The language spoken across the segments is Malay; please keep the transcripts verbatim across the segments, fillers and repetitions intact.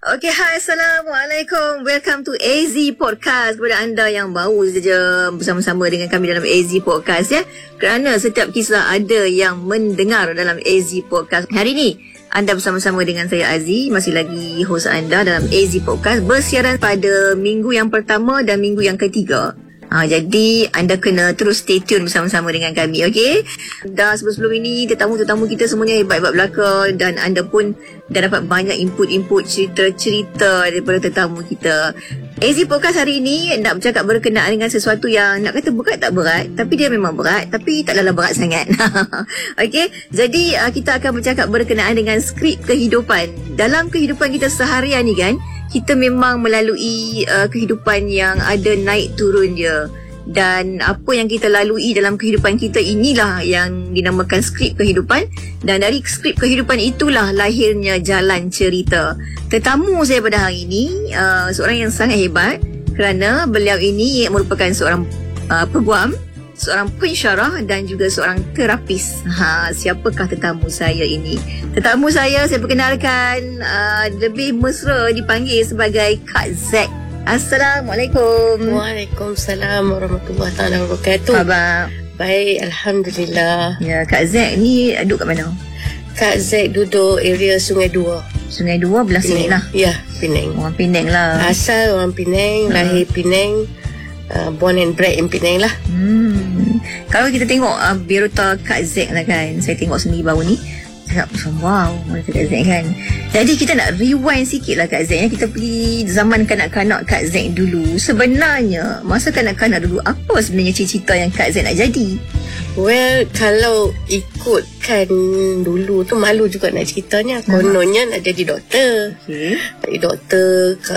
Okay, hai, Assalamualaikum. Welcome to A Z Podcast. Kepada anda yang baru saja bersama-sama dengan kami dalam A Z Podcast ya. Kerana setiap kisah ada yang mendengar dalam A Z Podcast. Hari ini anda bersama-sama dengan saya Aziz, masih lagi host anda dalam A Z Podcast, bersiaran pada minggu yang pertama dan minggu yang ketiga. Ha, jadi anda kena terus stay tune bersama-sama dengan kami, okey? Dah sebelum-sebelum ini tetamu-tetamu kita semuanya hebat-hebat belaka, dan anda pun dah dapat banyak input-input cerita-cerita daripada tetamu kita. A Z Podcast hari ini nak bercakap berkenaan dengan sesuatu yang nak kata berat tak berat, tapi dia memang berat, tapi taklah berat sangat. Okey, jadi uh, kita akan bercakap berkenaan dengan skrip kehidupan. Dalam kehidupan kita seharian ni kan, kita memang melalui uh, kehidupan yang ada naik turun dia. Dan apa yang kita lalui dalam kehidupan kita inilah yang dinamakan skrip kehidupan. Dan dari skrip kehidupan itulah lahirnya jalan cerita. Tetamu saya pada hari ini uh, seorang yang sangat hebat, kerana beliau ini merupakan seorang uh, peguam, seorang pensyarah dan juga seorang terapis. Ha, siapakah tetamu saya ini? Tetamu saya, saya perkenalkan, uh, lebih mesra dipanggil sebagai Kak Zack. Assalamualaikum. Waalaikumsalam warahmatullahi taala wabarakatuh. Khabar? Baik, alhamdulillah. Ya, Kak Zack ni duduk kat mana? Kak Zack duduk area Sungai Dua. Sungai Dua belah sini lah. Ya, Penang. Orang Penang lah. Asal orang Penang, hmm. lahir Penang, uh, born and bred in Penang lah. Hmm. Kalau kita tengok uh, biota Kak Zack lah kan, saya tengok sendiri baru ni, cakap macam wow, macam Kak Zack kan. Jadi kita nak rewind sikit lah Kak Zack ya. Kita pergi zaman kanak-kanak Kak Zack dulu. Sebenarnya masa kanak-kanak dulu, apa sebenarnya cita-cita yang Kak Zack nak jadi? Well, kalau ikutkan dulu tu, malu juga nak ceritanya. Kononnya nak jadi doktor. Okay. Nak jadi doktor,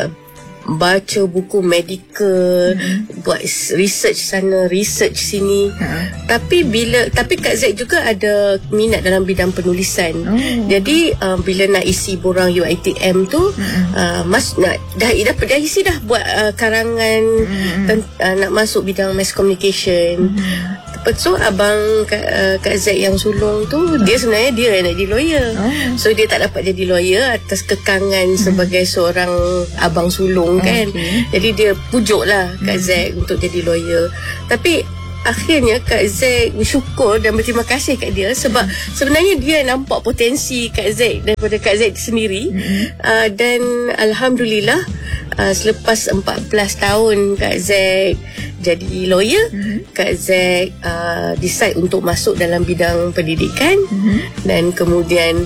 baca buku medical, hmm. buat research sana, research sini. Ha. Tapi bila tapi Kak Zack juga ada minat dalam bidang penulisan. Oh. Jadi uh, bila nak isi borang U I T M tu, hmm. uh, mas nak dah dah dah isi dah buat uh, karangan, hmm. ten, uh, nak masuk bidang mass communication. Hmm. So abang Kak, uh, Kak Zack yang sulung tu, hmm. dia sebenarnya dia yang nak jadi lawyer. Oh. So dia tak dapat jadi lawyer atas kekangan hmm. sebagai seorang abang sulung kan. Okay. Jadi dia pujuk lah Kak hmm. Zack untuk jadi lawyer. Tapi akhirnya Kak Zack bersyukur dan berterima kasih kat dia, sebab hmm. sebenarnya dia nampak potensi Kak Zack daripada Kak Zack sendiri. hmm. uh, Dan Alhamdulillah, uh, selepas empat belas tahun Kak Zack jadi lawyer, mm-hmm. Kak Zack uh, decide untuk masuk dalam bidang pendidikan, mm-hmm. dan kemudian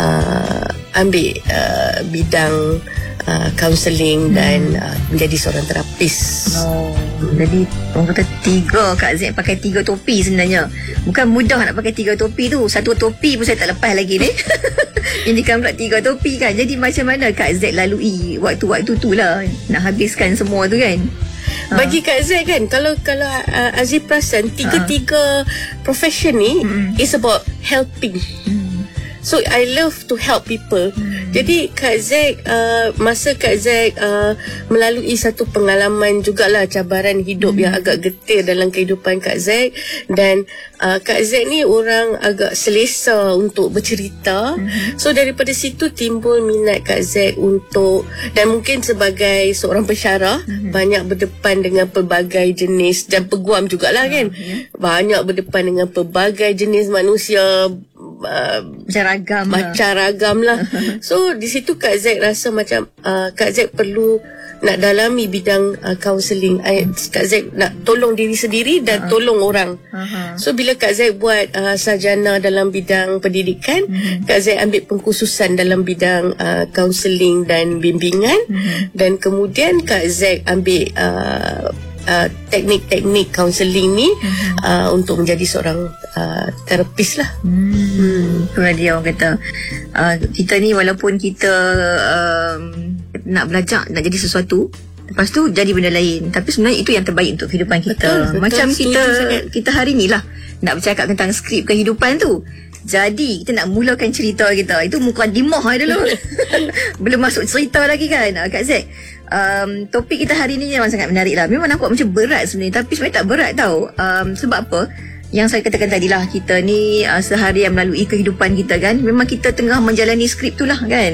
uh, ambil uh, bidang uh, counselling, mm. dan uh, menjadi seorang terapis. Oh, hmm. Jadi orang kata tiga, Kak Zack pakai tiga topi sebenarnya. Bukan mudah nak pakai tiga topi tu. Satu topi pun saya tak lepas lagi ni. Ini kan pula tiga topi kan. Jadi macam mana Kak Zack lalui waktu-waktu tu lah, nak habiskan semua tu kan? Bagi Kak Zack kan, kalau kalau uh, Aziz perasan, tiga-tiga profession ni hmm. is about helping. Hmm. So I love to help people. Hmm. Jadi Kak Zack, uh, masa Kak Zack uh, melalui satu pengalaman jugalah, cabaran hidup hmm. yang agak getir dalam kehidupan Kak Zack, dan uh, Kak Zack ni orang agak selesa untuk bercerita. Hmm. So daripada situ timbul minat Kak Zack untuk, dan mungkin sebagai seorang pensyarah, hmm. banyak berdepan dengan pelbagai jenis, dan peguam jugalah kan. Hmm. Banyak berdepan dengan pelbagai jenis manusia, Uh, macam ragam macam lah. ragam lah. So di situ Kak Zack rasa macam uh, Kak Zack perlu nak dalami bidang uh, counselling. uh, Kak Zack nak tolong diri sendiri dan uh-huh. tolong orang. uh-huh. So bila Kak Zack buat uh, sarjana dalam bidang pendidikan, uh-huh. Kak Zack ambil pengkhususan dalam bidang uh, counselling dan bimbingan, uh-huh. dan kemudian Kak Zack ambil uh, Uh, teknik-teknik counselling ni uh-huh. uh, untuk menjadi seorang uh, terapis lah. Hmm, itulah dia orang kata, uh, kita ni walaupun kita uh, nak belajar, nak jadi sesuatu, lepas tu jadi benda lain, tapi sebenarnya itu yang terbaik untuk kehidupan kita. Betul, macam betul, kita kita hari ni lah nak bercakap tentang skrip kehidupan tu. Jadi kita nak mulakan cerita kita. Itu mukadimah dulu. Belum masuk cerita lagi kan Kak Zack. um, Topik kita hari ni memang sangat menarik lah. Memang nampak macam berat sebenarnya, tapi sebenarnya tak berat tau. um, Sebab apa? Yang saya katakan tadi lah, kita ni uh, seharian melalui kehidupan kita kan, memang kita tengah menjalani skrip tu lah kan.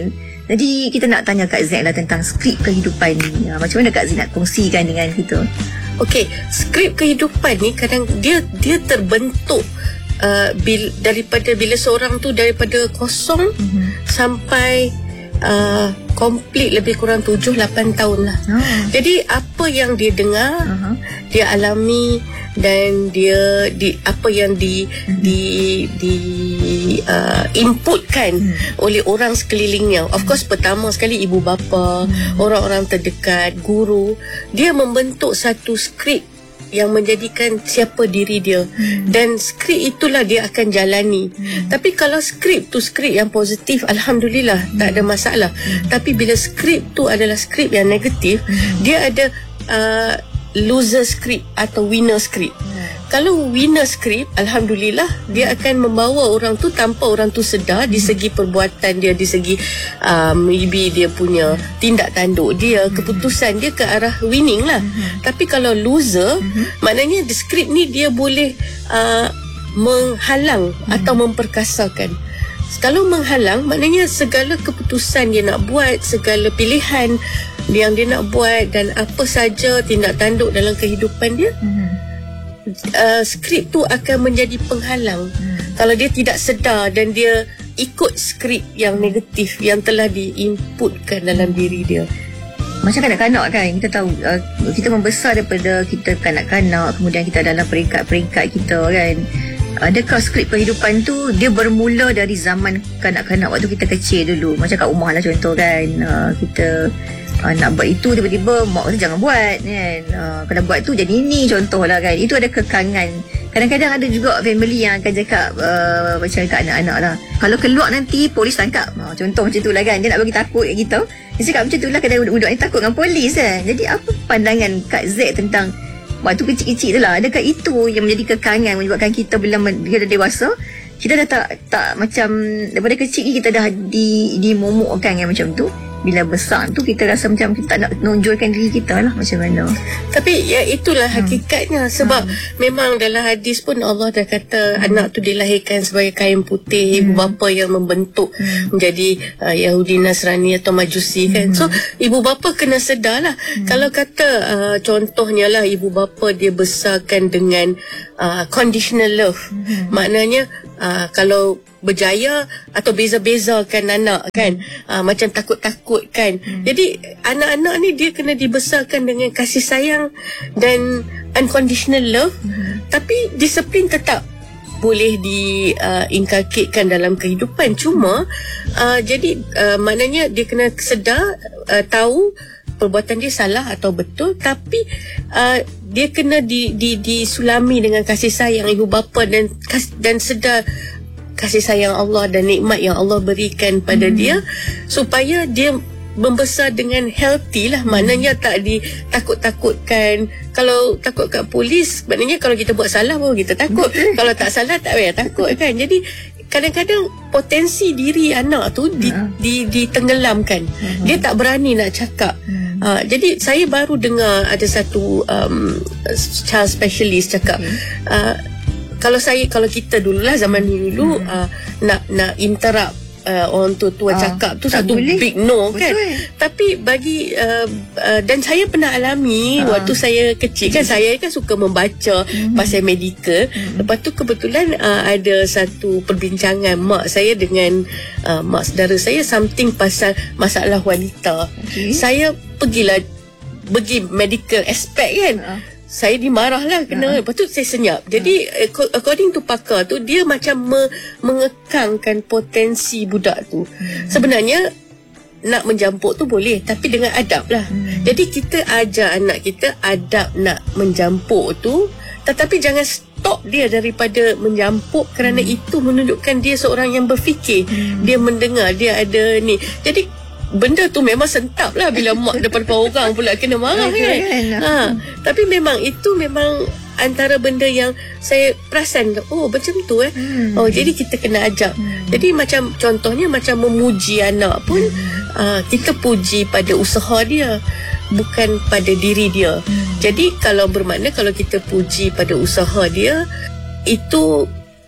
Jadi kita nak tanya Kak Z lah tentang skrip kehidupan ni. Ha, macam mana Kak Z nak kongsikan dengan kita? Okey, skrip kehidupan ni kadang dia dia terbentuk uh, bil, daripada bila seorang tu daripada kosong mm-hmm. sampai uh, komplit lebih kurang tujuh lapan tahun lah. Oh. Jadi apa yang dia dengar, uh-huh. dia alami dan dia di apa yang di mm-hmm. di di uh, inputkan mm. oleh orang sekelilingnya. Of course pertama sekali ibu bapa, mm. orang-orang terdekat, guru, dia membentuk satu skrip yang menjadikan siapa diri dia hmm. dan skrip itulah dia akan jalani. Hmm. Tapi kalau skrip tu skrip yang positif, alhamdulillah hmm. tak ada masalah. Hmm. Tapi bila skrip tu adalah skrip yang negatif, hmm. dia ada uh, loser skrip atau winner skrip. Hmm. Kalau winner skrip, alhamdulillah dia akan membawa orang tu tanpa orang tu sedar di segi perbuatan dia, di segi uh, maybe dia punya tindak tanduk dia, keputusan dia ke arah winning lah. Tapi kalau loser, maknanya the skrip ni dia boleh uh, menghalang atau memperkasakan. Kalau menghalang, maknanya segala keputusan dia nak buat, segala pilihan yang dia nak buat dan apa saja tindak tanduk dalam kehidupan dia, Uh, skrip tu akan menjadi penghalang hmm. kalau dia tidak sedar dan dia ikut skrip yang negatif yang telah diinputkan dalam diri dia. Macam kanak-kanak kan, kita tahu uh, kita membesar daripada kita kanak-kanak, kemudian kita dalam peringkat-peringkat kita kan. Adakah skrip kehidupan tu dia bermula dari zaman kanak-kanak waktu kita kecil dulu, macam kat rumah lah contoh kan, uh, kita Uh, nak buat itu tiba-tiba mak kata jangan buat kan, uh, kalau buat tu jadi ini contohlah kan. Itu ada kekangan. Kadang-kadang ada juga family yang akan cakap uh, macam kat anak-anak lah, kalau keluar nanti polis tangkap, uh, contoh macam tu lah kan. Dia nak bagi takut kat kita, dia cakap macam tu lah, kadang budak-budak ni takut dengan polis kan. Jadi apa pandangan Kak Z tentang waktu kecil-kecil tu lah? Adakah itu yang menjadi kekangan menyebabkan kita bila kita dah dewasa, kita dah tak tak macam daripada kecil kita dah di dimomokkan kan macam tu, bila besar tu kita rasa macam kita tak nak nonjolkan diri kita lah, macam mana. Tapi ya itulah hmm. hakikatnya. Sebab hmm. memang dalam hadis pun Allah dah kata hmm. anak tu dilahirkan sebagai kain putih, hmm. ibu bapa yang membentuk hmm. menjadi uh, Yahudi, Nasrani atau Majusi kan. Hmm. So ibu bapa kena sedar lah. Hmm. Kalau kata uh, contohnya lah ibu bapa dia besarkan dengan uh, conditional love, hmm. maknanya uh, kalau berjaya atau beza-bezakan anak kan, uh, macam takut-takut kan. Hmm. Jadi anak-anak ni dia kena dibesarkan dengan kasih sayang dan unconditional love, hmm. tapi disiplin tetap boleh diinculcatekan uh, dalam kehidupan. Cuma uh, jadi uh, maknanya dia kena sedar, uh, tahu perbuatan dia salah atau betul, tapi uh, dia kena di, di, disulami dengan kasih sayang ibu bapa dan dan sedar kasih sayang Allah dan nikmat yang Allah berikan pada hmm. dia, supaya dia membesar dengan healthy lah. Maknanya tak ditakut-takutkan. Kalau takut kat polis, maknanya kalau kita buat salah baru kita takut. Kalau tak salah tak payah takut kan. Jadi kadang-kadang potensi diri anak tu di, di, ditenggelamkan. Dia tak berani nak cakap. Uh, jadi saya baru dengar ada satu um, child specialist cakap, uh, kalau saya kalau kita dululah zaman dulu hmm. uh, nak nak interrupt uh, orang tua-tua ah, cakap tu satu boleh. Big no. Betul. Kan. Tapi bagi uh, uh, dan saya pernah alami ah. waktu saya kecil kan, saya kan suka membaca hmm. pasal medical. Hmm. Lepas tu kebetulan uh, ada satu perbincangan mak saya dengan uh, mak saudara saya something pasal masalah wanita. Okay. Saya pergilah pergi medical aspect kan. Ah. Saya dimarah lah kena. Uh-huh. Lepas tu saya senyap. Jadi uh-huh. according to pakar tu, dia macam me- mengekangkan potensi budak tu. Uh-huh. Sebenarnya nak menjampuk tu boleh, tapi dengan adab lah. Uh-huh. Jadi kita ajar anak kita adab nak menjampuk tu, tetapi jangan stop dia daripada menjampuk, kerana uh-huh. itu menunjukkan dia seorang yang berfikir. Uh-huh. Dia mendengar, dia ada ni. Jadi benda tu memang sentap lah bila mak depan-depan orang pula kena marah kan. Ha, tapi memang itu memang antara benda yang saya perasan, oh macam tu eh. Hmm. Oh jadi kita kena ajak. Hmm. Jadi macam contohnya macam memuji anak pun, hmm. uh, kita puji pada usaha dia, bukan pada diri dia. Hmm. Jadi kalau bermakna kalau kita puji pada usaha dia, itu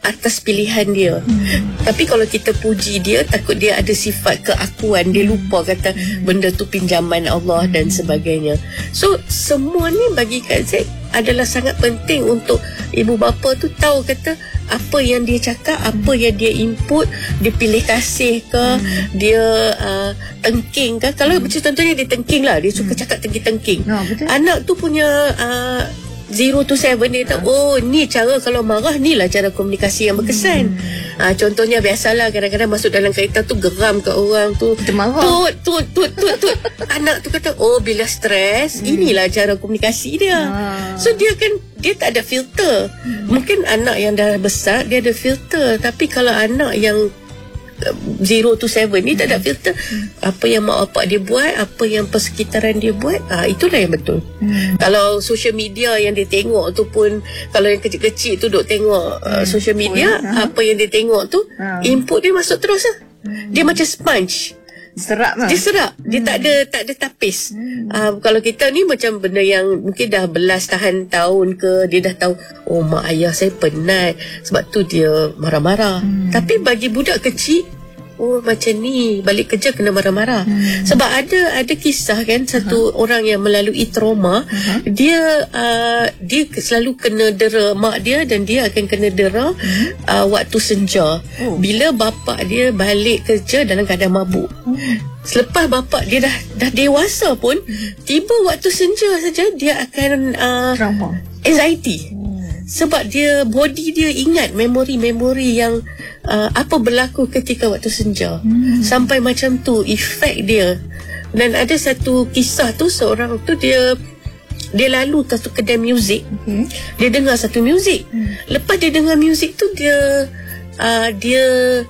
atas pilihan dia. hmm. Tapi kalau kita puji dia, takut dia ada sifat keakuan, dia lupa kata hmm. benda tu pinjaman Allah dan sebagainya. So semua ni bagi Kak Z adalah sangat penting untuk ibu bapa tu tahu kata apa yang dia cakap, apa yang dia input, dia pilih kasih ke, hmm. dia uh, tengking ke. Kalau hmm. contohnya dia tengking lah, dia suka hmm. cakap tengking-tengking. No, anak tu punya uh, zero to seven dia tahu, oh ni cara kalau marah, ni lah cara komunikasi yang berkesan. hmm. uh, Contohnya biasalah kadang-kadang masuk dalam kereta tu geram kat orang tu, kita marah, tut tut tut tut tut. Anak tu kata, oh bila stres, hmm. inilah cara komunikasi dia. ah. So dia kan, dia tak ada filter. hmm. Mungkin anak yang dah besar dia ada filter, tapi kalau anak yang zero to seven ni tak ada filter. hmm. Apa yang mak bapak dia buat, apa yang persekitaran dia buat, ah, itulah yang betul. hmm. Kalau social media yang dia tengok tu pun, kalau yang kecil-kecil tu duk tengok hmm. uh, social media, oh, apa yang dia tengok tu, hmm. input dia masuk terus lah. hmm. Dia macam sponge, serap lah. Dia serap. Dia hmm. tak ada tak ada tapis. Hmm. Uh, kalau kita ni macam benda yang mungkin dah belas tahan tahun ke, dia dah tahu, oh mak ayah saya penat, sebab tu dia marah-marah. Hmm. Tapi bagi budak kecil, oh macam ni, balik kerja kena marah-marah. Hmm. Sebab ada ada kisah kan, satu uh-huh. orang yang melalui trauma, uh-huh. dia uh, dia selalu kena dera mak dia, dan dia akan kena dera uh-huh. uh, waktu senja. Oh. Bila bapa dia balik kerja dalam keadaan mabuk. Uh-huh. Selepas bapa dia dah dah dewasa pun, uh-huh. tiba waktu senja saja dia akan uh, trauma, anxiety. Uh-huh. Sebab dia, body dia ingat memori-memori yang Uh, apa berlaku ketika waktu senja. hmm. Sampai macam tu efek dia. Dan ada satu kisah tu, seorang tu dia dia lalu satu kedai muzik. okay. Dia dengar satu muzik. hmm. Lepas dia dengar muzik tu, dia uh, dia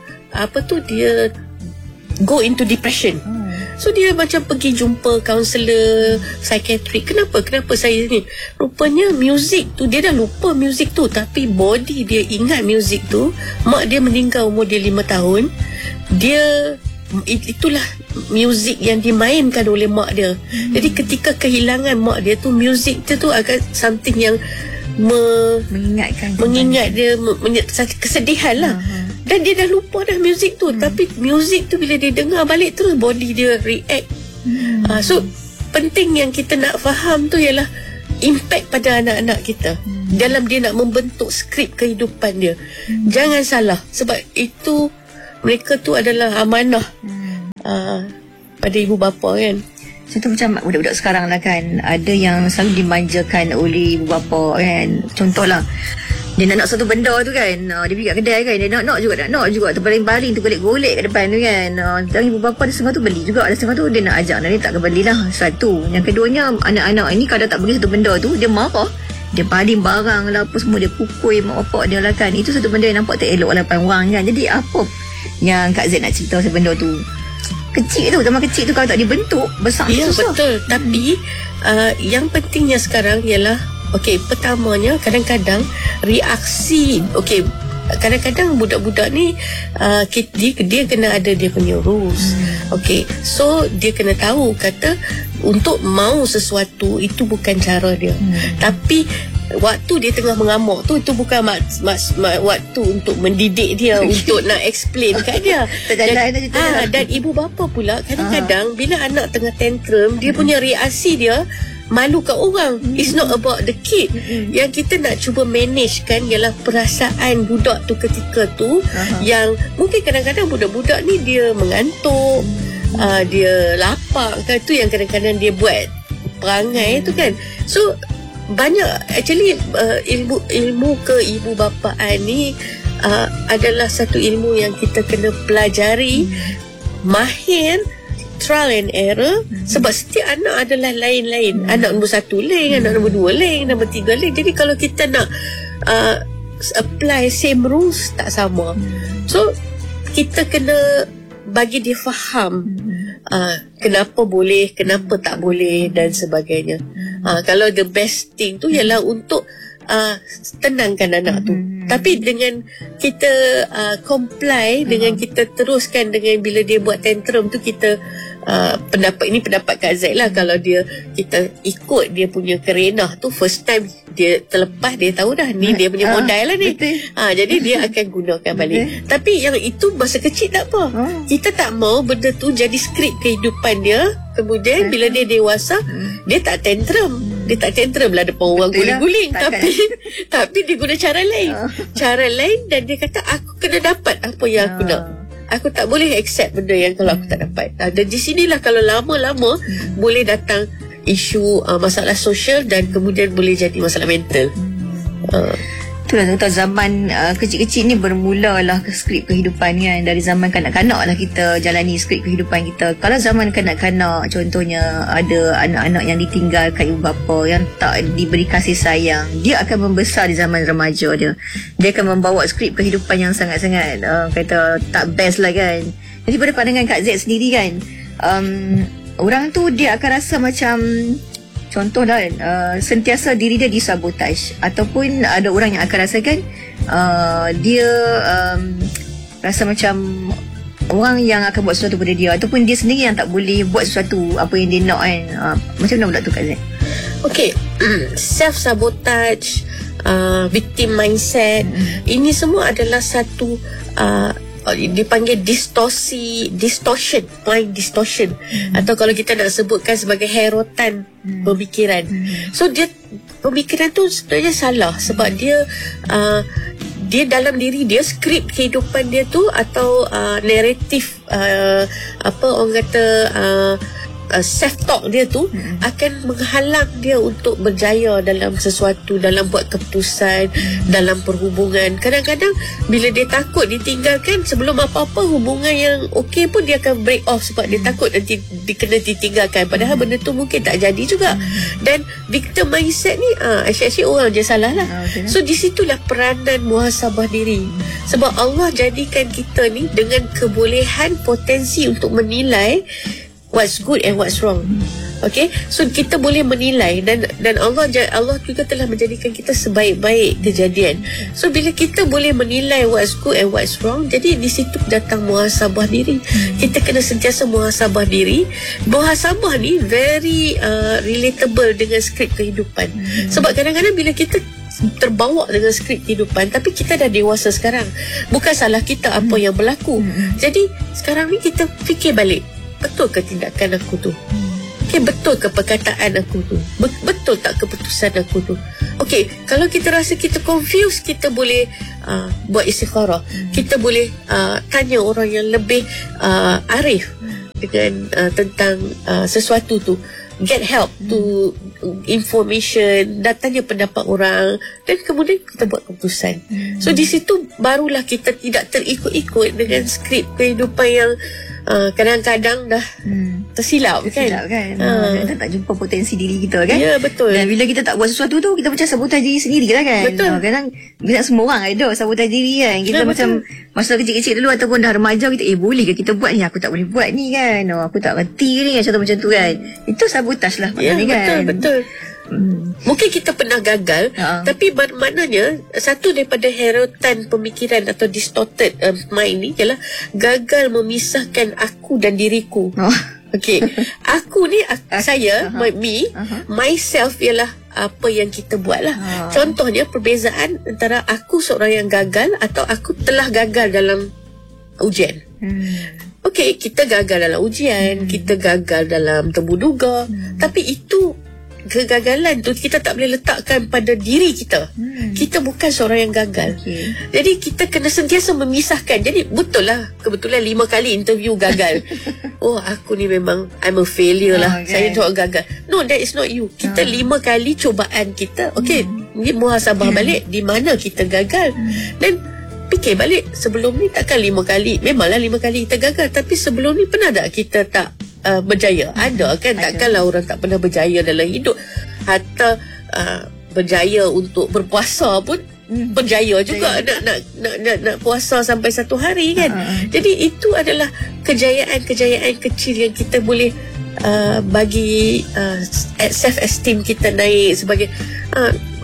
apa tu dia go into depression. hmm. So dia macam pergi jumpa kaunselor psikiatrik. Kenapa? Kenapa saya ni? Rupanya muzik tu, dia dah lupa muzik tu, tapi body dia ingat muzik tu. Mak dia meninggal umur dia lima tahun. Dia, itulah muzik yang dimainkan oleh mak dia. hmm. Jadi ketika kehilangan mak dia tu, muzik tu tu agak something yang me, mengingatkan mengingat dia, me, kesedihan lah. uh-huh. Dan dia dah lupa dah muzik tu. hmm. Tapi muzik tu bila dia dengar balik, terus body dia react. hmm. uh, So penting yang kita nak faham tu ialah impact pada anak-anak kita. hmm. Dalam dia nak membentuk skrip kehidupan dia. hmm. Jangan salah, sebab itu mereka tu adalah amanah hmm. uh, pada ibu bapa kan. Contoh macam budak-budak sekarang lah kan, ada yang selalu dimanjakan oleh ibu bapa kan. Contohlah, dia nak nak satu benda tu kan, uh, dia pergi kat kedai kan, dia nak nak juga, nak nak juga, terbaling-baling, tergolek-golek kat depan tu kan. uh, Dan ibu bapa dia setengah tu beli juga, ada setengah tu dia nak ajak, dan dia tak belilah. Satu. Yang keduanya, anak-anak ini kalau tak beli satu benda tu, dia marah, dia baling barang lah, apa semua, dia pukul mak bapak dia lah kan. Itu satu benda yang nampak tak elok lah depan orang kan. Jadi apa yang Kak Z nak cerita pasal benda tu? Kecil tu, zaman kecil tu kalau tak dibentuk, besar ya, susah. Betul. Tapi uh, yang pentingnya sekarang ialah, okey, pertamanya kadang-kadang reaksi, okey, kadang-kadang budak-budak ni uh, dia, dia kena ada dia punya rules. hmm. Okey, so dia kena tahu kata untuk mau sesuatu itu bukan cara dia. hmm. Tapi waktu dia tengah mengamuk tu, itu bukan mak, mak, mak, waktu untuk mendidik dia, untuk nak explain kat dia. Dan, ha, dan ibu bapa pula kadang-kadang uh-huh. bila anak tengah tantrum, dia punya reaksi dia malu kat orang. mm-hmm. It's not about the kid. mm-hmm. Yang kita nak cuba manage kan ialah perasaan budak tu ketika tu. uh-huh. Yang mungkin kadang-kadang budak-budak ni dia mengantuk, mm-hmm. uh, dia lapar kan, tu yang kadang-kadang dia buat perangai. mm-hmm. tu kan. So banyak actually uh, ilmu ilmu keibubapaan ni uh, adalah satu ilmu yang kita kena pelajari. mm-hmm. Mahir, trial and error. hmm. Sebab setiap anak adalah lain-lain. hmm. Anak nombor satu lain, hmm. anak nombor dua lain, nombor tiga lain. Jadi kalau kita nak uh, apply same rules, tak sama. hmm. So kita kena bagi dia faham hmm. uh, kenapa boleh, kenapa tak boleh dan sebagainya. hmm. uh, Kalau the best thing tu ialah untuk uh, tenangkan anak tu. Hmm. Tapi dengan kita uh, comply, hmm. dengan kita teruskan, dengan bila dia buat tantrum tu kita Uh, pendapat ini pendapat Kak Zaid lah, kalau dia kita ikut dia punya kerenah tu first time dia terlepas, dia tahu dah ni dia punya modal lah ni. Ha, jadi dia akan gunakan balik. Betul. Tapi yang itu masa kecil tak apa. Oh. Kita tak mau benda tu jadi skrip kehidupan dia. Kemudian bila dia dewasa, hmm. dia tak tantrum. Dia tak tantrum lah depan orang guling-guling. Tapi tapi dia guna cara lain. Oh. Cara lain, dan dia kata aku kena dapat apa yang aku oh. nak. Aku tak boleh accept benda yang kalau aku tak dapat. Dan di sinilah kalau lama-lama hmm. boleh datang isu uh, masalah sosial, dan kemudian boleh jadi masalah mental. Hmm. Uh. Itulah tuan-tuan, zaman uh, kecil-kecil ni bermulalah ke skrip kehidupan kan. Dari zaman kanak-kanak lah kita jalani skrip kehidupan kita. Kalau zaman kanak-kanak, contohnya ada anak-anak yang ditinggalkan ibu bapa, yang tak diberi kasih sayang, dia akan membesar di zaman remaja dia. Dia akan membawa skrip kehidupan yang sangat-sangat uh, kata tak best lah kan. Jadi pada pandangan Kak Zaid sendiri kan, um, orang tu dia akan rasa macam, contohlah uh, sentiasa diri dia disabotaj, ataupun ada orang yang akan rasakan uh, dia um, rasa macam orang yang akan buat sesuatu pada dia, ataupun dia sendiri yang tak boleh buat sesuatu apa yang dia nak kan. Uh, macam mana pula tu Kak Zaid? Okay, self-sabotage, uh, victim mindset, mm-hmm. ini semua adalah satu uh, dipanggil distorsi, distortion, mind distortion, hmm. atau kalau kita nak sebutkan sebagai herotan hmm. pemikiran. Hmm. So dia pemikiran tu sebenarnya salah, sebab dia uh, dia dalam diri dia skrip kehidupan dia tu, atau uh, naratif uh, apa orang kata uh, Uh, self-talk dia tu hmm. akan menghalang dia untuk berjaya dalam sesuatu, dalam buat keputusan, hmm. dalam perhubungan. Kadang-kadang bila dia takut ditinggalkan, sebelum apa-apa hubungan yang okey pun dia akan break off, sebab dia takut nanti dia kena ditinggalkan, padahal hmm. benda tu mungkin tak jadi juga. hmm. Dan victim mindset ni uh, asyik-asyik orang je salah lah. okay. So di situlah peranan muhasabah diri, hmm. sebab Allah jadikan kita ni dengan kebolehan, potensi untuk menilai what's good and what's wrong. Okay, so kita boleh menilai, dan dan Allah Allah juga telah menjadikan kita sebaik-baik kejadian. So bila kita boleh menilai what's good and what's wrong, jadi di situ datang muhasabah diri. Kita kena sentiasa muhasabah diri. Muhasabah ni very uh, relatable dengan skrip kehidupan. Sebab kadang-kadang bila kita terbawa dengan skrip kehidupan, tapi kita dah dewasa sekarang, bukan salah kita apa yang berlaku. Jadi sekarang ni kita fikir balik, betul ke tindakan aku tu? Okay, betul ke perkataan aku tu? Betul tak keputusan aku tu? Okay, kalau kita rasa kita confused, kita boleh uh, buat istikharah. Kita boleh uh, tanya orang yang lebih uh, arif dengan uh, tentang uh, sesuatu tu. Get help to information, dan tanya pendapat orang, dan kemudian kita buat keputusan. So di situ barulah kita tidak terikut-ikut dengan skrip kehidupan yang Uh, kadang-kadang dah hmm. tersilap, tersilap kan, kan? Uh. Kita tak jumpa potensi diri kita kan. Ya, betul. Dan bila kita tak buat sesuatu tu, kita macam sabotaj diri sendiri lah kan. Betul. uh, Kadang bila semua orang ada sabotaj diri kan. Kita ya, macam betul. Masa kecil-kecil dulu ataupun dah remaja, kita eh boleh ke kita buat ni, aku tak boleh buat ni kan, oh, aku tak reti ni kan, contoh macam tu kan. Itu sabotaj lah ya, ni kan. Betul, betul. Hmm. Mungkin kita pernah gagal, uh-huh. tapi maknanya satu daripada herotan pemikiran atau distorted uh, mind ni ialah gagal memisahkan aku dan diriku. oh. Okay, aku ni aku, saya, uh-huh. my, me, uh-huh. myself ialah apa yang kita buat lah. uh. Contohnya perbezaan antara aku seorang yang gagal atau aku telah gagal dalam ujian. hmm. Okay, kita gagal dalam ujian, hmm. kita gagal dalam temu-duga, hmm. tapi itu kegagalan tu kita tak boleh letakkan pada diri kita. hmm. Kita bukan seorang yang gagal. okay. Jadi kita kena sentiasa memisahkan. Jadi betul lah, kebetulan lima kali interview gagal. Oh, aku ni memang I'm a failure lah. oh, okay. Saya tak gagal. No, that is not you. Kita oh. lima kali cubaan kita. Okay, hmm. muhasabah hmm. balik di mana kita gagal. hmm. Dan fikir balik, sebelum ni takkan lima kali. Memanglah lima kali kita gagal, tapi sebelum ni pernah tak kita tak Uh, berjaya? Ada kan? Takkanlah orang tak pernah berjaya dalam hidup. Hatta uh, berjaya untuk berpuasa pun hmm. berjaya juga. Nak, nak nak nak nak puasa sampai satu hari kan. uh-huh. Jadi itu adalah kejayaan-kejayaan kecil yang kita boleh uh, bagi uh, self esteem kita naik sebagai uh,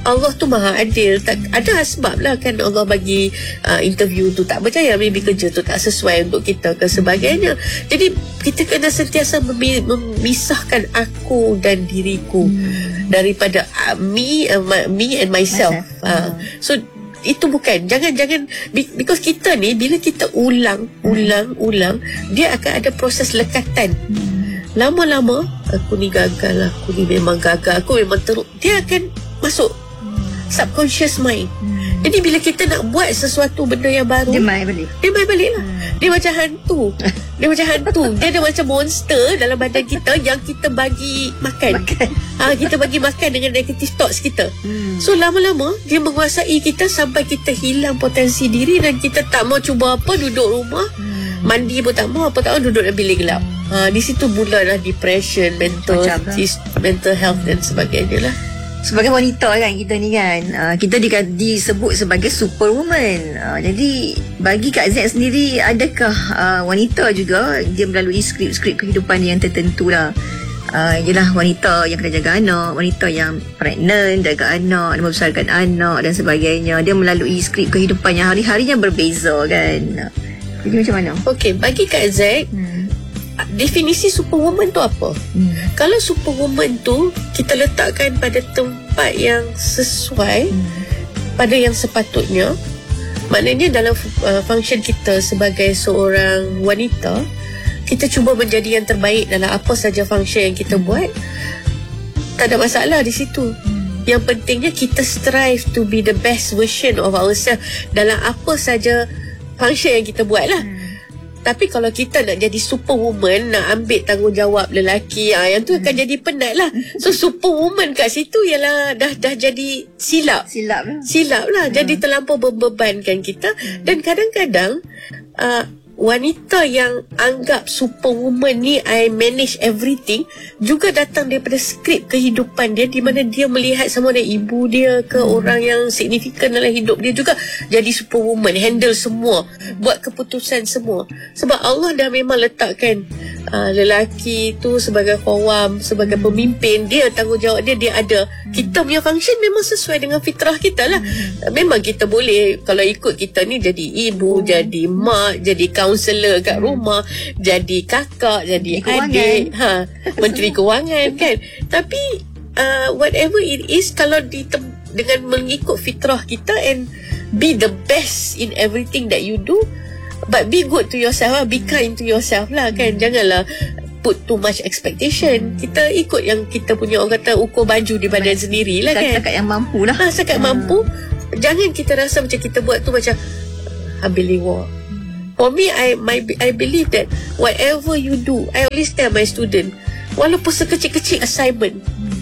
Allah tu maha adil. Tak, ada sebab lah kan Allah bagi uh, interview tu tak berjaya, maybe kerja tu tak sesuai untuk kita ke sebagainya. Jadi kita kena sentiasa memi- memisahkan aku dan diriku hmm. daripada uh, me, uh, me and myself. Uh, so itu bukan, jangan-jangan, because kita ni bila kita ulang ulang ulang, dia akan ada proses lekatan. hmm. Lama-lama aku ni gagal, aku ni memang gagal, aku memang teruk, dia akan masuk hmm. subconscious mind. hmm. Jadi bila kita nak buat sesuatu benda yang baru, dia main balik Dia main balik lah. hmm. Dia macam hantu. Dia macam hantu. Dia ada macam monster dalam badan kita yang kita bagi makan, makan. Ha, kita bagi makan dengan negative thoughts kita. hmm. So lama-lama dia menguasai kita sampai kita hilang potensi diri dan kita tak mau cuba apa, duduk rumah, hmm. mandi pun tak mau, apa tak mau, duduk dalam bilik gelap. ha, Di situ mulalah depression, mental is, mental health dan sebagainya lah. Sebagai wanita kan kita ni kan, uh, kita di, disebut sebagai superwoman. uh, Jadi bagi Kak Z sendiri, adakah uh, wanita juga dia melalui skrip-skrip kehidupan yang tertentu lah? uh, Ialah wanita yang kena jaga anak, wanita yang pregnant, jaga anak, membesarkan anak dan sebagainya. Dia melalui skrip kehidupan yang hari-harinya berbeza kan. Jadi macam mana? Okey, bagi Kak Z, hmm. definisi superwoman tu apa? Hmm. Kalau superwoman tu kita letakkan pada tempat yang sesuai, hmm. pada yang sepatutnya, maknanya dalam uh, function kita sebagai seorang wanita, kita cuba menjadi yang terbaik dalam apa saja function yang kita buat. Tak ada masalah di situ. hmm. Yang pentingnya kita strive to be the best version of ourselves dalam apa saja function yang kita buat lah. hmm. Tapi kalau kita nak jadi superwoman, nak ambil tanggungjawab lelaki, ah, yang tu akan jadi penat lah. So superwoman kat situ ialah dah dah jadi silap. Silap lah. Silap lah. Hmm. Jadi terlampau membebankan kita. Hmm. Dan kadang-kadang uh, wanita yang anggap superwoman ni I manage everything juga datang daripada skrip kehidupan dia, di mana dia melihat sama ada ibu dia ke hmm. orang yang signifikan dalam hidup dia juga jadi superwoman, handle semua, buat keputusan semua. Sebab Allah dah memang letakkan uh, lelaki tu sebagai qawam, sebagai pemimpin, dia tanggungjawab dia, dia ada. Kita punya function memang sesuai dengan fitrah kita lah. Memang kita boleh, kalau ikut kita ni, jadi ibu, jadi mak, jadi kaunselor kat rumah, jadi kakak, jadi adik, ha, menteri kewangan kan. Tapi uh, whatever it is, kalau di dengan mengikut fitrah kita and be the best in everything that you do, but be good to yourself lah, be kind to yourself lah kan. Janganlah put too much expectation. Kita ikut yang kita punya, orang kata, ukur baju di badan sendiri lah kan. Setakat yang mampu lah. Ha, setakat hmm. mampu. Jangan kita rasa macam kita buat tu macam habiliwa. For me, I my I believe that whatever you do, I always tell my student, walaupun sekecil-kecil assignment,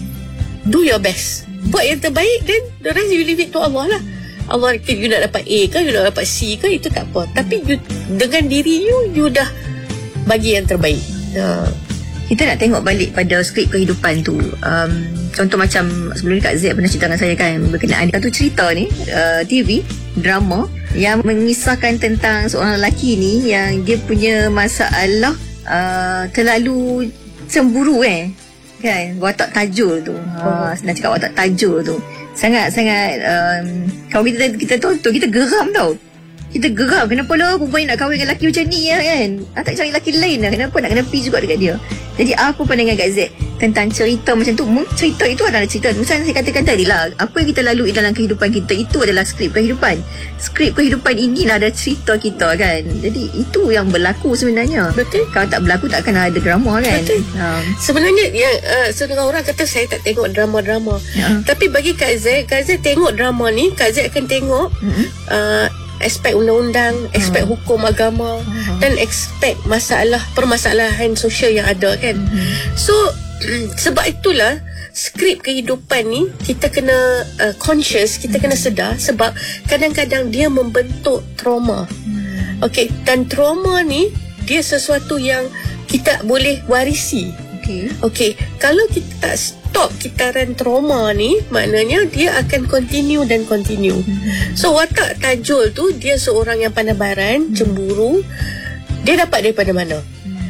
do your best. Buat yang terbaik, then the rest you leave it to Allah lah. Allah, you nak dapat A ke, you nak dapat C ke, itu tak apa. Tapi you, dengan diri you, you dah bagi yang terbaik. Uh. Kita nak tengok balik pada skrip kehidupan tu. um, Contoh macam sebelum ni Kak Z pernah cerita dengan saya kan, berkenaan satu cerita ni, uh, T V drama yang mengisahkan tentang seorang lelaki ni yang dia punya masalah uh, terlalu cemburu eh kan, watak tajul tu. Ha, senang cakap watak tajul tu. Sangat-sangat um, kalau kita kita tonton, kita geram tau. Kita geram, kenapa lah perempuan nak kahwin dengan lelaki macam ni ya, kan? Ah, tak cari lelaki lain lah. Kenapa nak kena pergi juga dekat dia? Jadi apa pandangan Kak Z tentang cerita macam tu? Cerita itu adalah cerita, macam saya katakan tadi lah, apa yang kita lalui dalam kehidupan kita, itu adalah skrip kehidupan. Skrip kehidupan inilah ada cerita kita kan. Jadi itu yang berlaku sebenarnya. Betul. Kalau tak berlaku tak akan ada drama kan. Betul. Ha. Sebenarnya ya, uh, setengah orang kata saya tak tengok drama-drama. Ya. Tapi bagi Kak Z, Kak Z tengok drama ni, Kak Z akan tengok mm-hmm. uh, aspek undang-undang, aspek hmm. hukum agama, hmm. dan aspek masalah permasalahan sosial yang ada kan. Hmm. So sebab itulah skrip kehidupan ni kita kena uh, conscious, kita kena sedar, sebab kadang-kadang dia membentuk trauma. Hmm. Okey, dan trauma ni dia sesuatu yang kita boleh warisi. Okey. Okey, kalau kita tak stop kitaran trauma ni, maknanya dia akan continue dan continue. Mm-hmm. So watak tajul tu, dia seorang yang pandai baran, mm-hmm. cemburu. Dia dapat daripada mana? Mm-hmm.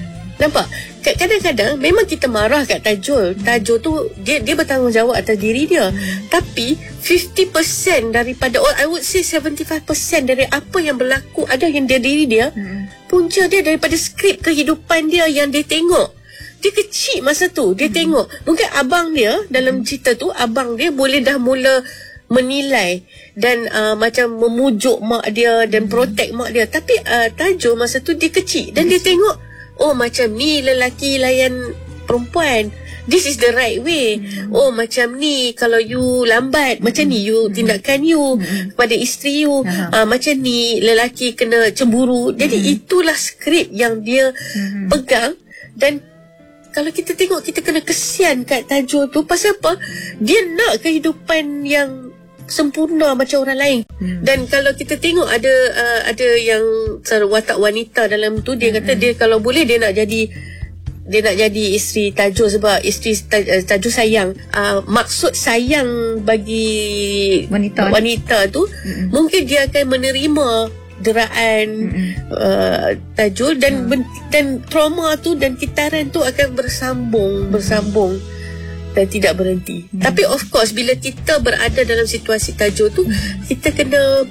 Nampak? Kadang-kadang memang kita marah kat Tajul. Tajul tu dia dia bertanggungjawab atas diri dia. Hmm. Tapi fifty percent daripada, or I would say seventy-five percent dari apa yang berlaku ada yang dari diri dia. Hmm. Punca dia daripada skrip kehidupan dia yang dia tengok. Dia kecil masa tu. Dia hmm. tengok. Mungkin abang dia dalam cerita tu, abang dia boleh dah mula menilai dan uh, macam memujuk mak dia dan protect mak dia. Tapi uh, Tajul masa tu dia kecil dan dia tengok, oh macam ni lelaki layan perempuan, this is the right way. Hmm. Oh macam ni kalau you lambat, hmm. macam ni you tindakan you hmm. kepada isteri you. uh, Macam ni lelaki kena cemburu. Jadi hmm. itulah skrip yang dia hmm. pegang. Dan kalau kita tengok, kita kena kesian kat Tajul tu. Pasal apa? Dia nak kehidupan yang sempurna macam orang lain. Hmm. Dan kalau kita tengok ada uh, ada yang watak wanita dalam tu, dia kata hmm. dia kalau boleh dia nak jadi dia nak jadi isteri Tajul sebab isteri Tajul sayang. Uh, maksud sayang bagi wanita, wanita tu hmm. mungkin dia akan menerima deraan uh, Tajul dan hmm. dan trauma tu dan kitaran tu akan bersambung bersambung dan tidak berhenti. Hmm. Tapi of course bila kita berada dalam situasi Tajul tu, hmm. kita kena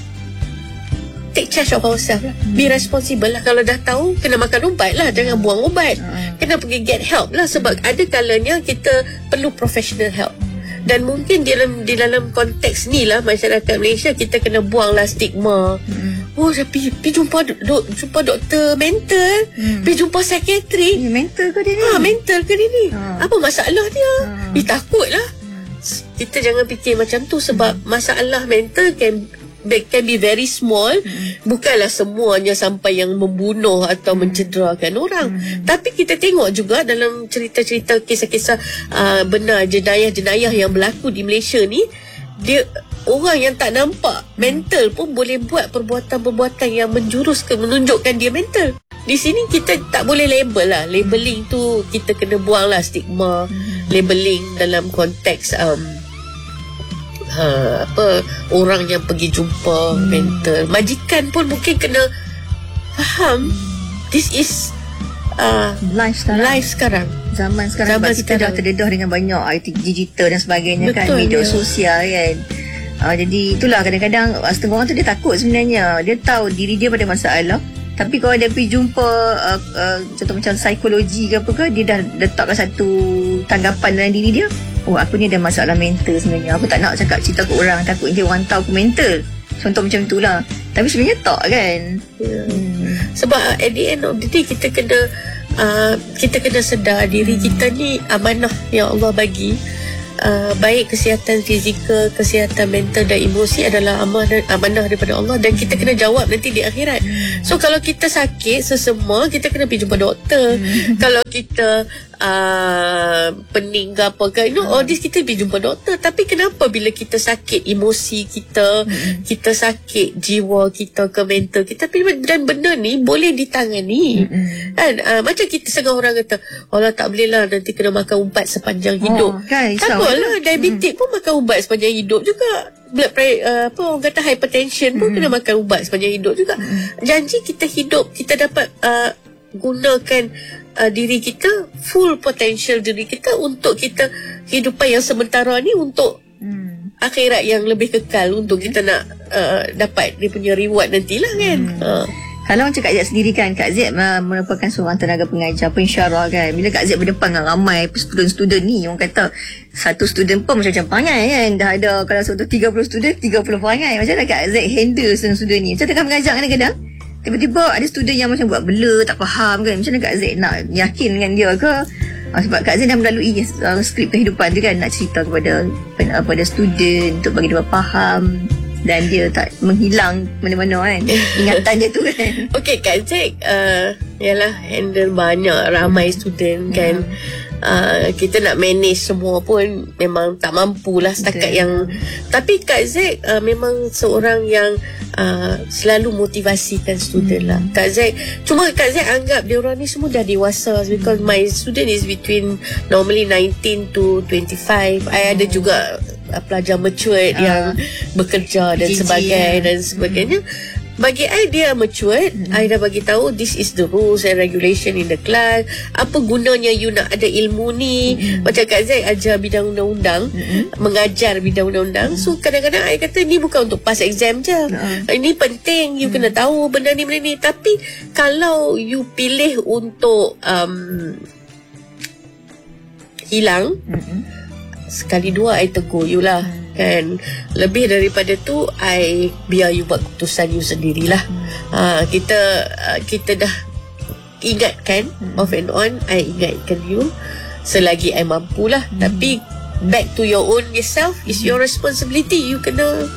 take charge of ourselves lah. Hmm. Be responsible lah. Kalau dah tahu, kena makan ubat lah, jangan buang ubat. Hmm. Kena pergi get help lah, sebab ada kalanya kita perlu professional help. Dan mungkin di dalam di dalam konteks ni lah masyarakat Malaysia, kita kena buang lah stigma. Hmm. Oh, pergi, pergi jumpa dok, jumpa doktor mental, hmm. pergi jumpa psikiatrik. Ya, mental ke dia ni? Ha, mental ke dia ni? Ha. Apa masalah dia? Ha. Dia takut lah. Hmm. Kita jangan fikir macam tu, sebab hmm. masalah mental can can be very small. Hmm. Bukanlah semuanya sampai yang membunuh atau hmm. mencederakan orang. Hmm. Tapi kita tengok juga dalam cerita-cerita kisah-kisah uh, benar jenayah-jenayah yang berlaku di Malaysia ni, dia orang yang tak nampak mental pun boleh buat perbuatan-perbuatan yang menjurus ke menunjukkan dia mental. Di sini kita tak boleh label lah. Labeling tu kita kena buang lah stigma. Hmm. Labeling dalam konteks um, ha, apa orang yang pergi jumpa hmm. mental. Majikan pun mungkin kena faham this is uh, life sekarang. Life sekarang. Zaman sekarang Zaman kita sekarang. dah terdedah dengan banyak I T digital dan sebagainya. Betul, kan media ya. sosial kan. Uh, jadi itulah kadang-kadang uh, setengah orang tu dia takut sebenarnya. Dia tahu diri dia pada masalah. Tapi kalau dia pergi jumpa uh, uh, contoh macam psikologi ke apa ke, dia dah letakkan satu tanggapan dalam diri dia. Oh, aku ni ada masalah mental sebenarnya. Aku tak nak cakap cerita ke orang, takut nanti orang tahu aku mental. Contoh macam itulah. Tapi sebenarnya tak kan. Yeah. Hmm. Sebab uh, at the end of the day kita kena uh, kita kena sedar diri kita ni amanah yang Allah bagi. Uh, baik kesihatan fizikal, kesihatan mental dan emosi adalah amanah, amanah daripada Allah, dan kita kena jawab nanti di akhirat. So kalau kita sakit sesemua, kita kena pergi jumpa doktor. Hmm. Kalau kita uh, pening ke apa ke, you know, all this kita pergi jumpa doktor. Tapi kenapa bila kita sakit emosi kita, hmm. kita sakit jiwa kita ke mental kita, dan benda ni boleh ditangani. Hmm. Kan? Uh, macam kita setengah orang kata, Allah tak boleh lah, nanti kena makan ubat sepanjang hidup. Oh, kan, lah, diabetik hmm. pun makan ubat sepanjang hidup juga. Blood pressure, uh, apa orang kata hypertension pun hmm. kena makan ubat sepanjang hidup juga. Hmm. Janji kita hidup, kita dapat uh, gunakan uh, diri kita, full potential diri kita untuk kita kehidupan yang sementara ni, untuk hmm. akhirat yang lebih kekal, untuk kita nak uh, dapat dia punya reward nantilah kan. Hmm. Uh. Kalau macam Kak Z sendiri kan, Kak Z uh, merupakan seorang tenaga pengajar, pensyarah kan. Bila Kak Z berdepan dengan ramai student-student ni, orang kata satu student pun macam-macam perangai kan. Dah ada, kalau satu tiga puluh student, tiga puluh perangai. Macam mana Kak Z handle student-student ni? Macam tengah mengajar kadang-kadang, tiba-tiba ada student yang macam buat bela, tak faham kan. Macam mana Kak Z nak yakinkan dia ke? Uh, sebab Kak Z dah melalui uh, skrip kehidupan tu kan, nak cerita kepada uh, pada student untuk bagi dia faham. Dan dia tak menghilang mana-mana kan ingatan dia tu kan. Okay Kak Z uh, yalah, handle banyak ramai student kan. uh, Kita nak manage semua pun memang tak mampulah setakat okay. yang. Tapi Kak Z uh, memang seorang yang uh, selalu motivasikan student hmm. lah. Kak Z, cuma Kak Z anggap dia orang ni semua dah dewasa, because my student is between normally nineteen to twenty-five. I ada juga pelajar mature uh, yang bekerja dan sebagainya dan sebagainya. bagi I dia matured. hmm. I dah bagi tahu this is the rules and regulation in the class. Apa gunanya you nak ada ilmu ni? hmm. Macam Kak Zack ajar bidang undang-undang, hmm. mengajar bidang undang-undang. hmm. So kadang-kadang I kata ni bukan untuk pass exam je. hmm. Ini penting, you hmm. kena tahu benda ni benda ni. Tapi kalau you pilih untuk um, hilang, hmm. sekali dua I tegur you lah. hmm. Kan, lebih daripada tu I biar you buat keputusan you sendirilah. hmm. ha, Kita uh, Kita dah ingatkan, hmm. off and on I ingatkan you selagi I mampulah. hmm. Tapi back to your own yourself, is your responsibility. You kena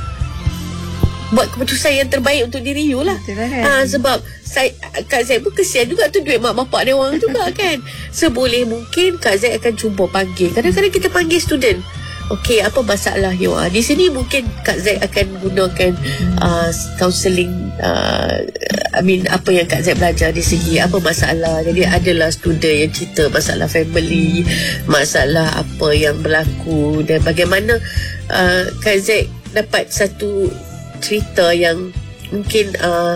buat keputusan yang terbaik untuk diri you lah. ha, Sebab saya, Kak Zack pun kesian juga tu duit mak bapak dia orang juga kan. Seboleh mungkin Kak Zack akan cuba panggil. Kadang-kadang kita panggil student, okey, apa masalah you? Ah, di sini mungkin Kak Zack akan gunakan uh, counselling, uh, I mean apa yang Kak Zack belajar di segi apa masalah. Jadi adalah student yang cerita masalah family, masalah apa yang berlaku, dan bagaimana uh, Kak Zack dapat satu cerita yang mungkin uh,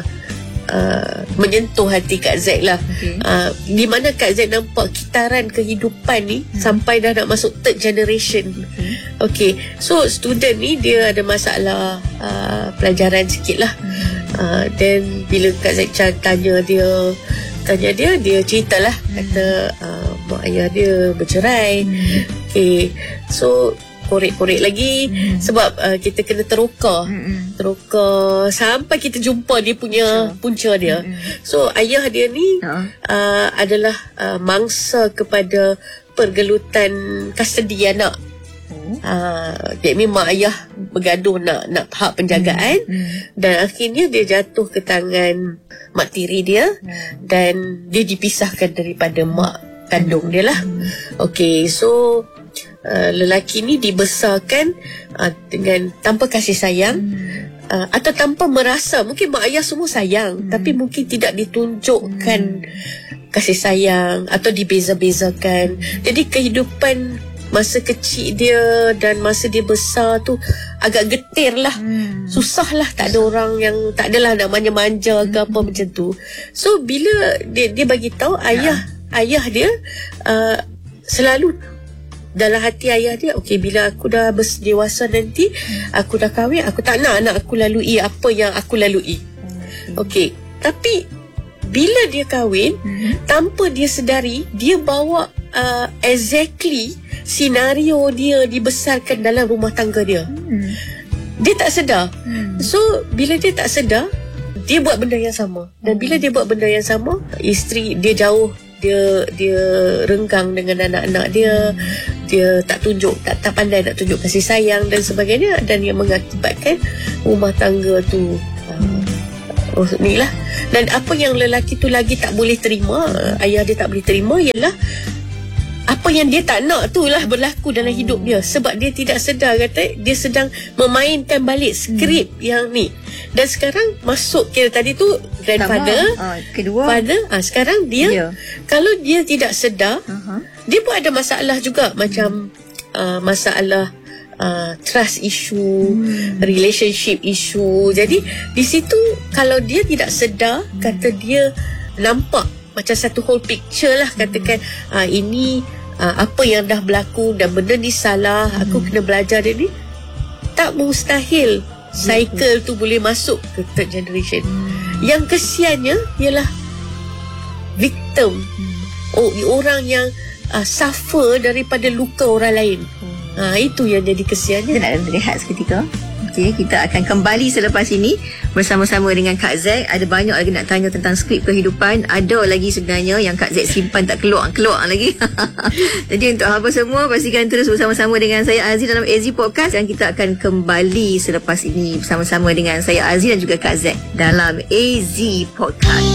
Uh, menyentuh hati Kak Zack lah. okay. uh, Di mana Kak Zack nampak kitaran kehidupan ni hmm. sampai dah nak masuk third generation. okay. Okay, so student ni dia ada masalah uh, pelajaran sikit lah. hmm. uh, Then bila Kak Zack tanya dia Tanya dia, dia ceritalah. hmm. Kata uh, mak ayah dia bercerai. hmm. Okay, so korek-korek lagi. hmm. Sebab uh, kita kena teroka hmm. Teroka sampai kita jumpa dia punya so. punca dia. hmm. So ayah dia ni uh. Uh, adalah uh, mangsa kepada pergelutan kastadi anak. hmm. uh, That means mak ayah bergaduh nak nak hak penjagaan. hmm. Dan akhirnya dia jatuh ke tangan mak tiri dia. hmm. Dan dia dipisahkan daripada mak kandung dia lah. hmm. Okay, so Uh, lelaki ni dibesarkan uh, dengan tanpa kasih sayang. hmm. uh, Atau tanpa merasa. Mungkin mak ayah semua sayang, hmm. tapi mungkin tidak ditunjukkan hmm. kasih sayang atau dibeza-bezakan. Jadi kehidupan masa kecil dia dan masa dia besar tu agak getir lah. hmm. Susah lah. Tak ada orang yang, tak adalah nak manja-manja ke apa macam tu. So bila dia, dia bagi tahu ayah ha. ayah dia uh, selalu dalam hati ayah dia, okey, bila aku dah dewasa nanti, hmm. aku dah kahwin, aku tak nak anak aku lalui apa yang aku lalui. hmm. Okey, tapi bila dia kahwin, hmm. tanpa dia sedari, dia bawa uh, exactly senario dia dibesarkan dalam rumah tangga dia. hmm. Dia tak sedar. hmm. So bila dia tak sedar, dia buat benda yang sama. Dan bila dia buat benda yang sama, isteri dia jauh, dia dia renggang dengan anak-anak dia. Dia tak tunjuk, tak, tak pandai nak tunjuk kasih sayang dan sebagainya. Dan yang mengakibatkan rumah tangga tu uh, oh, ni lah. Dan apa yang lelaki tu lagi tak boleh terima, ayah dia tak boleh terima, ialah apa yang dia tak nak tu lah berlaku dalam hidup dia. Sebab dia tidak sedar, kata dia sedang memainkan balik skrip hmm. yang ni. Dan sekarang masuk, kira tadi tu grandfather, uh, kedua father, ah, sekarang dia, dia kalau dia tidak sedar, uh-huh. dia pun ada masalah juga. Macam hmm. uh, masalah uh, trust issue, hmm. relationship issue. Jadi di situ kalau dia tidak sedar, hmm. kata dia nampak macam satu whole picture lah. Katakan hmm. uh, ini uh, apa yang dah berlaku dan benda ni salah, hmm. aku kena belajar dia ni. Tak mustahil cycle tu boleh masuk ke third generation. hmm. Yang kesiannya ialah victim, hmm. oh, orang yang uh, suffer daripada luka orang lain. hmm. uh, Itu yang jadi kesiannya. Kita nak rehat seketika. Okay, kita akan kembali selepas ini bersama-sama dengan Kak Zack. Ada banyak lagi nak tanya tentang skrip kehidupan. Ada lagi sebenarnya yang Kak Zack simpan tak keluar-keluar lagi. Jadi untuk apa semua, pastikan terus bersama-sama dengan saya Aziz dalam A Z Podcast. Dan kita akan kembali selepas ini bersama-sama dengan saya Aziz dan juga Kak Zack dalam A Z Podcast.